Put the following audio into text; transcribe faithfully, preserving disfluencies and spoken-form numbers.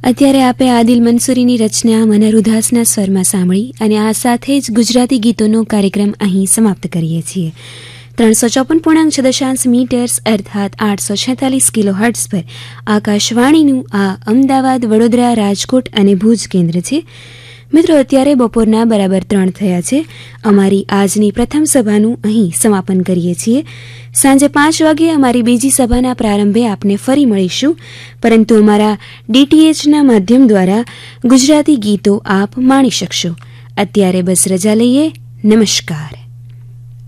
અત્યારે આપે આદિલ મંસૂરીની રચના મનર ઉદાસના સ્વરમાં સાંભળી અને આ સાથે જ ગુજરાતી ગીતોનો કાર્યક્રમ અહીં સમાપ્ત કરીએ છીએ. ત્રણસો ચોપન પૂર્ણાંક છ દશાંશ મીટર્સ અર્થાત આઠસો છેતાલીસ કિલો હર્ટ્ઝ પર આકાશવાણીનું આ અમદાવાદ, વડોદરા, રાજકોટ અને ભુજ કેન્દ્ર છે. મિત્રો, અત્યારે બપોરના બરાબર ત્રણ થયા છે. અમારી આજની પ્રથમ સભાનું અહીં સમાપન કરીએ છીએ. સાંજે પાંચ વાગે અમારી બીજી સભાના પ્રારંભે આપને ફરી મળીશું, પરંતુ અમારા ડીટીએચના માધ્યમ દ્વારા ગુજરાતી ગીતો આપ માણી શકશો. અત્યારે બસ રજા લઈએ. નમસ્કાર.